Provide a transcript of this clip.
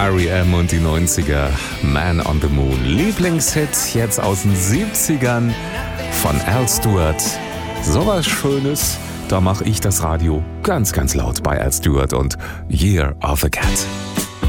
R.E.M. und die 90er, Man on the Moon. Lieblingshit jetzt aus den 70ern von Al Stewart. Sowas Schönes, da mache ich das Radio ganz, ganz laut bei Al Stewart und Year of the Cat.